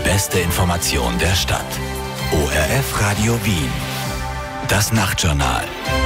beste Information der Stadt. ORF Radio Wien. Das Nachtjournal.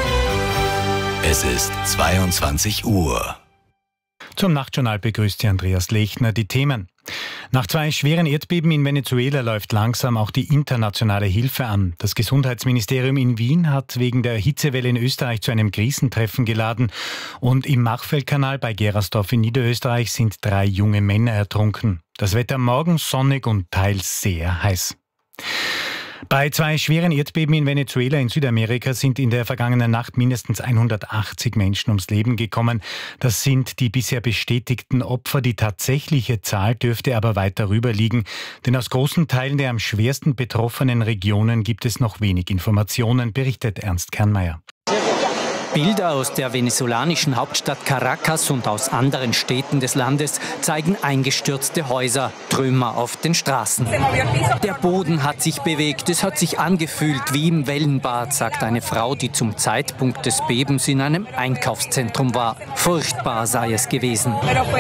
Es ist 22 Uhr. Zum Nachtjournal begrüßt Sie Andreas Lechner. Die Themen. Nach 2 schweren Erdbeben in Venezuela läuft langsam auch die internationale Hilfe an. Das Gesundheitsministerium in Wien hat wegen der Hitzewelle in Österreich zu einem Krisentreffen geladen. Und im Machfeldkanal bei Gerasdorf in Niederösterreich sind 3 junge Männer ertrunken. Das Wetter morgen sonnig und teils sehr heiß. Bei 2 schweren Erdbeben in Venezuela in Südamerika sind in der vergangenen Nacht mindestens 180 Menschen ums Leben gekommen. Das sind die bisher bestätigten Opfer. Die tatsächliche Zahl dürfte aber weit darüber liegen. Denn aus großen Teilen der am schwersten betroffenen Regionen gibt es noch wenig Informationen, berichtet Ernst Kernmeier. Bilder aus der venezolanischen Hauptstadt Caracas und aus anderen Städten des Landes zeigen eingestürzte Häuser, Trümmer auf den Straßen. Der Boden hat sich bewegt, es hat sich angefühlt wie im Wellenbad, sagt eine Frau, die zum Zeitpunkt des Bebens in einem Einkaufszentrum war. Furchtbar sei es gewesen.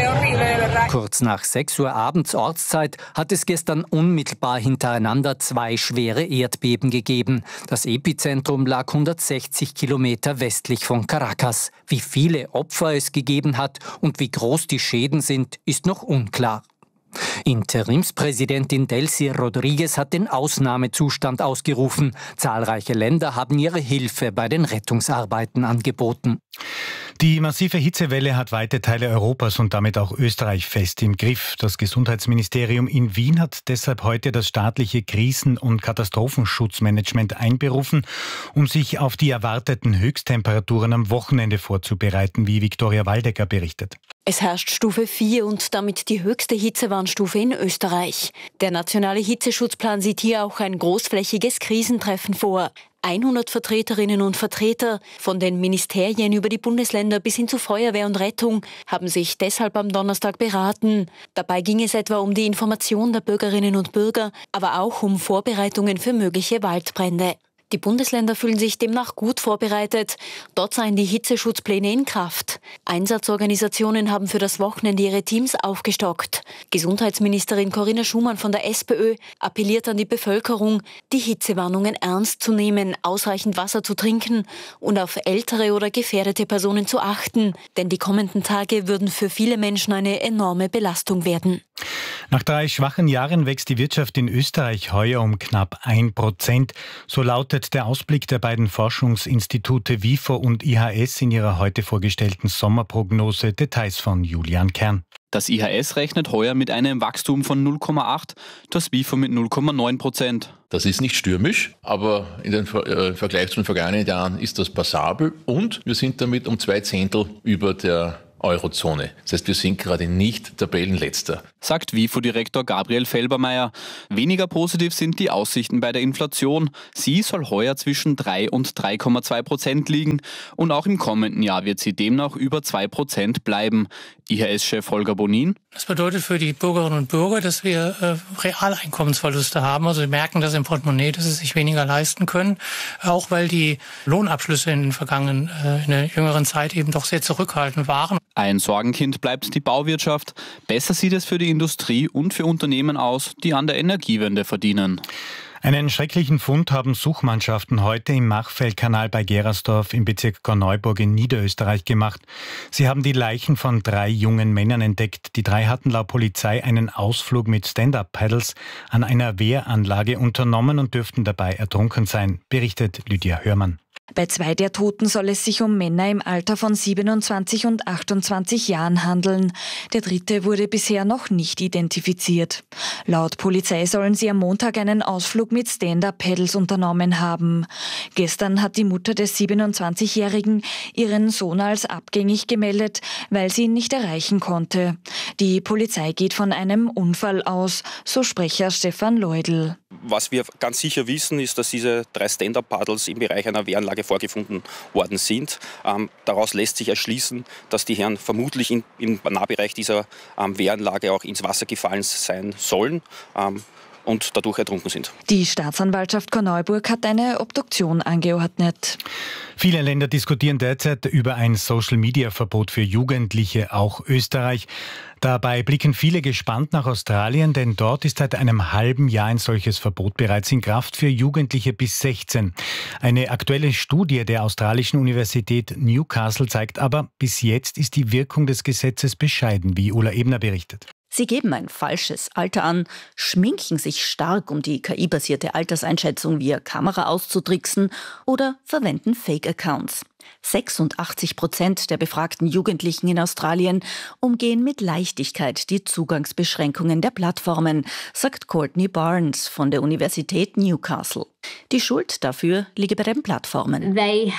Kurz nach 6 Uhr abends Ortszeit hat es gestern unmittelbar hintereinander 2 schwere Erdbeben gegeben. Das Epizentrum lag 160 Kilometer westlich von Caracas. Wie viele Opfer es gegeben hat und wie groß die Schäden sind, ist noch unklar. Interimspräsidentin Delcy Rodriguez hat den Ausnahmezustand ausgerufen. Zahlreiche Länder haben ihre Hilfe bei den Rettungsarbeiten angeboten. Die massive Hitzewelle hat weite Teile Europas und damit auch Österreich fest im Griff. Das Gesundheitsministerium in Wien hat deshalb heute das staatliche Krisen- und Katastrophenschutzmanagement einberufen, um sich auf die erwarteten Höchsttemperaturen am Wochenende vorzubereiten, wie Viktoria Waldecker berichtet. Es herrscht Stufe 4 und damit die höchste Hitzewarnstufe in Österreich. Der nationale Hitzeschutzplan sieht hier auch ein großflächiges Krisentreffen vor. 100 Vertreterinnen und Vertreter von den Ministerien über die Bundesländer bis hin zu Feuerwehr und Rettung haben sich deshalb am Donnerstag beraten. Dabei ging es etwa um die Information der Bürgerinnen und Bürger, aber auch um Vorbereitungen für mögliche Waldbrände. Die Bundesländer fühlen sich demnach gut vorbereitet. Dort seien die Hitzeschutzpläne in Kraft. Einsatzorganisationen haben für das Wochenende ihre Teams aufgestockt. Gesundheitsministerin Corinna Schumann von der SPÖ appelliert an die Bevölkerung, die Hitzewarnungen ernst zu nehmen, ausreichend Wasser zu trinken und auf ältere oder gefährdete Personen zu achten. Denn die kommenden Tage würden für viele Menschen eine enorme Belastung werden. Nach 3 schwachen Jahren wächst die Wirtschaft in Österreich heuer um knapp 1%. So lautet der Ausblick der beiden Forschungsinstitute WIFO und IHS in ihrer heute vorgestellten Sommerprognose. Details von Julian Kern. Das IHS rechnet heuer mit einem Wachstum von 0,8, das WIFO mit 0,9%. Das ist nicht stürmisch, aber im Vergleich zu den vergangenen Jahren ist das passabel und wir sind damit um 2 Zehntel über der Eurozone. Das heißt, wir sind gerade nicht Tabellenletzter. Sagt WIFO-Direktor Gabriel Felbermeier. Weniger positiv sind die Aussichten bei der Inflation. Sie soll heuer zwischen 3 und 3,2% liegen und auch im kommenden Jahr wird sie demnach über 2% bleiben. IHS-Chef Holger Bonin. Das bedeutet für die Bürgerinnen und Bürger, dass wir Realeinkommensverluste haben. Also sie merken das im Portemonnaie, dass sie sich weniger leisten können. Auch weil die Lohnabschlüsse in der jüngeren Zeit eben doch sehr zurückhaltend waren. Ein Sorgenkind bleibt die Bauwirtschaft. Besser sieht es für die Industrie und für Unternehmen aus, die an der Energiewende verdienen. Einen schrecklichen Fund haben Suchmannschaften heute im Machfeldkanal bei Gerasdorf im Bezirk Korneuburg in Niederösterreich gemacht. Sie haben die Leichen von 3 jungen Männern entdeckt. Die 3 hatten laut Polizei einen Ausflug mit Stand-Up-Paddles an einer Wehranlage unternommen und dürften dabei ertrunken sein, berichtet Lydia Hörmann. Bei 2 der Toten soll es sich um Männer im Alter von 27 und 28 Jahren handeln. Der 3. wurde bisher noch nicht identifiziert. Laut Polizei sollen sie am Montag einen Ausflug mit Stand-Up-Paddles unternommen haben. Gestern hat die Mutter des 27-Jährigen ihren Sohn als abgängig gemeldet, weil sie ihn nicht erreichen konnte. Die Polizei geht von einem Unfall aus, so Sprecher Stefan Leudl. Was wir ganz sicher wissen, ist, dass diese 3 Stand-Up-Paddles im Bereich einer Wehranlage vorgefunden worden sind. Daraus lässt sich erschließen, dass die Herren vermutlich im Nahbereich dieser Wehranlage auch ins Wasser gefallen sein sollen. und dadurch ertrunken sind. Die Staatsanwaltschaft Korneuburg hat eine Obduktion angeordnet. Viele Länder diskutieren derzeit über ein Social-Media-Verbot für Jugendliche, auch Österreich. Dabei blicken viele gespannt nach Australien, denn dort ist seit einem halben Jahr ein solches Verbot bereits in Kraft für Jugendliche bis 16. Eine aktuelle Studie der australischen Universität Newcastle zeigt aber, bis jetzt ist die Wirkung des Gesetzes bescheiden, wie Ulla Ebner berichtet. Sie geben ein falsches Alter an, schminken sich stark, um die KI-basierte Alterseinschätzung via Kamera auszutricksen oder verwenden Fake-Accounts. 86% der befragten Jugendlichen in Australien umgehen mit Leichtigkeit die Zugangsbeschränkungen der Plattformen, sagt Courtney Barnes von der Universität Newcastle. Die Schuld dafür liege bei den Plattformen.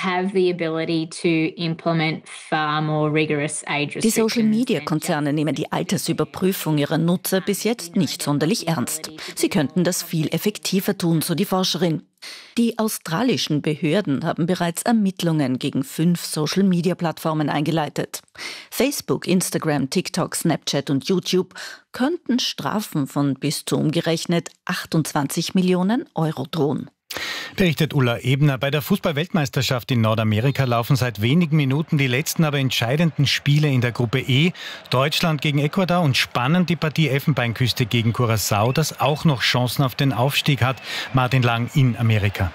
Die Social-Media-Konzerne nehmen die Altersüberprüfung ihrer Nutzer bis jetzt nicht sonderlich ernst. Sie könnten das viel effektiver tun, so die Forscherin. Die australischen Behörden haben bereits Ermittlungen gegen 5 Social-Media-Plattformen eingeleitet. Facebook, Instagram, TikTok, Snapchat und YouTube könnten Strafen von bis zu umgerechnet 28 Millionen Euro drohen. Berichtet Ulla Ebner. Bei der Fußball-Weltmeisterschaft in Nordamerika laufen seit wenigen Minuten die letzten, aber entscheidenden Spiele in der Gruppe E. Deutschland gegen Ecuador und spannend die Partie Elfenbeinküste gegen Curaçao, das auch noch Chancen auf den Aufstieg hat. Martin Lang in Amerika.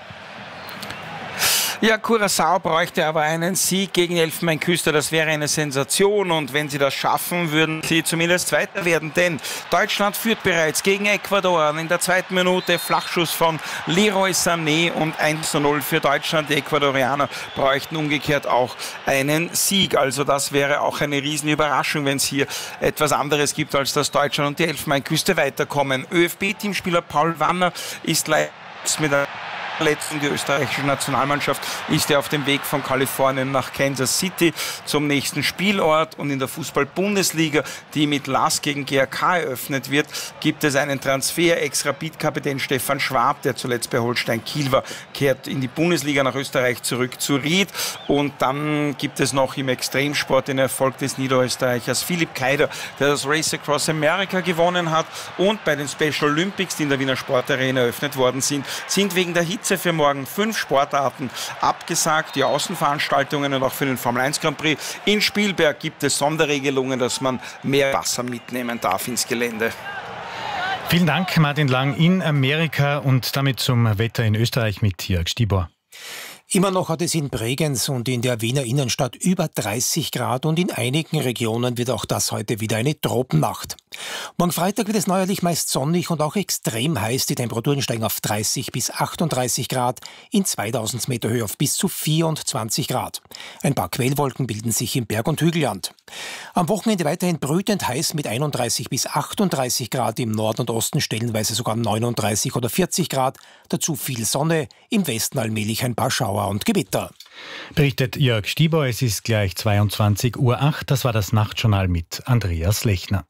Ja, Curaçao bräuchte aber einen Sieg gegen Elfenbeinküste. Das wäre eine Sensation. Und wenn sie das schaffen, würden sie zumindest Zweiter werden. Denn Deutschland führt bereits gegen Ecuador. In der 2. Minute Flachschuss von Leroy Sané und 1:0 für Deutschland. Die Ecuadorianer bräuchten umgekehrt auch einen Sieg. Also das wäre auch eine Riesenüberraschung, wenn es hier etwas anderes gibt, als dass Deutschland und die Elfenbeinküste weiterkommen. ÖFB-Teamspieler Paul Wanner ist leider mit einer Verletzung. Die österreichische Nationalmannschaft ist ja auf dem Weg von Kalifornien nach Kansas City zum nächsten Spielort. Und in der Fußball-Bundesliga, die mit Lask gegen GAK eröffnet wird, gibt es einen Transfer. Ex-Rapid-Kapitän Stefan Schwab, der zuletzt bei Holstein Kiel war, kehrt in die Bundesliga nach Österreich zurück zu Ried. Und dann gibt es noch im Extremsport den Erfolg des Niederösterreichers Philipp Keider, der das Race Across America gewonnen hat. Und bei den Special Olympics, die in der Wiener Sportarena eröffnet worden sind wegen der Hitze für morgen 5 Sportarten abgesagt. Die Außenveranstaltungen und auch für den Formel 1 Grand Prix. In Spielberg gibt es Sonderregelungen, dass man mehr Wasser mitnehmen darf ins Gelände. Vielen Dank, Martin Lang in Amerika und damit zum Wetter in Österreich mit Jörg Stibor. Immer noch hat es in Bregenz und in der Wiener Innenstadt über 30 Grad und in einigen Regionen wird auch das heute wieder eine Tropennacht. Morgen Freitag wird es neuerlich meist sonnig und auch extrem heiß. Die Temperaturen steigen auf 30 bis 38 Grad, in 2000 Meter Höhe auf bis zu 24 Grad. Ein paar Quellwolken bilden sich im Berg- und Hügelland. Am Wochenende weiterhin brütend heiß mit 31 bis 38 Grad, im Norden und Osten stellenweise sogar 39 oder 40 Grad. Dazu viel Sonne, im Westen allmählich ein paar Schauer und Gewitter. Berichtet Jörg Stibor, es ist gleich 22:08 Uhr. Das war das Nachtjournal mit Andreas Lechner.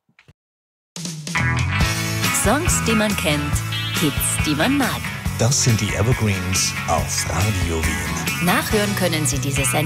Songs, die man kennt, Hits, die man mag. Das sind die Evergreens auf Radio Wien. Nachhören können Sie diese Sendung